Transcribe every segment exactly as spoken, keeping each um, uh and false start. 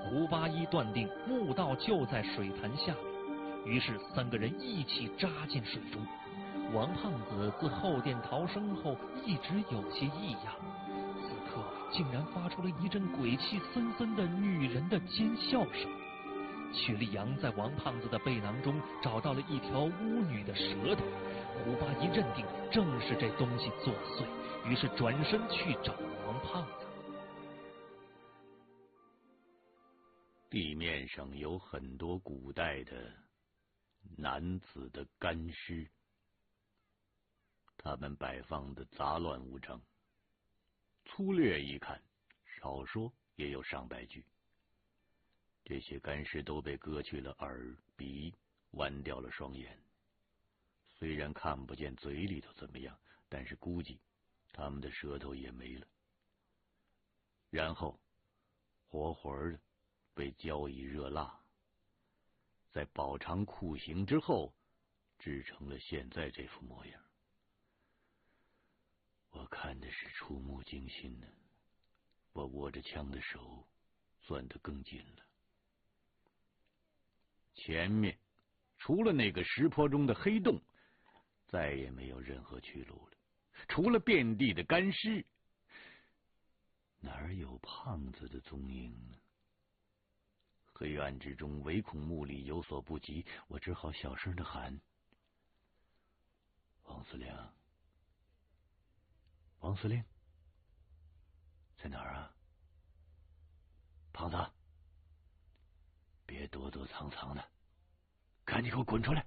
胡八一断定墓道就在水潭下面，于是三个人一起扎进水中。王胖子自后殿逃生后一直有些异样，此刻竟然发出了一阵鬼气森森的女人的尖笑声。曲丽阳在王胖子的背囊中找到了一条巫女的舌头，胡八一认定正是这东西作祟，于是转身去找王胖子。 地面上有很多古代的男子的干尸，他们摆放的杂乱无章，粗略一看，少说也有上百具。这些干尸都被割去了耳鼻，剜掉了双眼。虽然看不见嘴里头怎么样，但是估计他们的舌头也没了。然后活活的被浇以热蜡，在饱尝酷刑之后，制成了现在这副模样。我看的是触目惊心呢，我握着枪的手攥得更紧了。前面除了那个石坡中的黑洞，再也没有任何去路了。除了遍地的干尸，哪儿有胖子的踪影呢？黑暗之中，唯恐墓里有所不及，我只好小声的喊：王司令，王司令，在哪儿啊？胖子，别躲躲藏藏的，赶紧给我滚出来！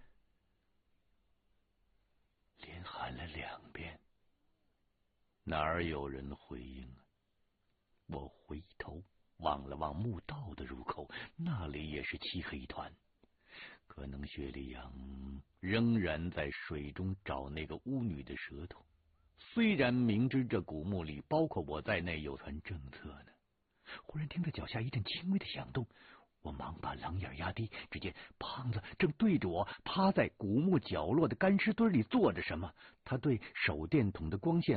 连喊了两遍，哪儿有人回应啊？我回头望了望墓道的入口，那里也是漆黑一团。可能薛丽阳仍然在水中找那个巫女的舌头，虽然明知这古墓里包括我在内有传政策呢。忽然听到脚下一阵轻微的响动，我忙把狼眼压低，只见胖子正对着我趴在古墓角落的干尸堆里做着什么。他对手电筒的光线